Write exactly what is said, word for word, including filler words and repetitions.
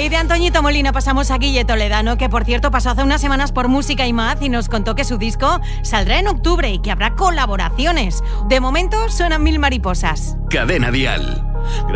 Y de Antoñito Molina pasamos a Guille Toledano, que por cierto pasó hace unas semanas por Música y Más y nos contó que su disco saldrá en octubre y que habrá colaboraciones. De momento suenan Mil Mariposas. Cadena Dial.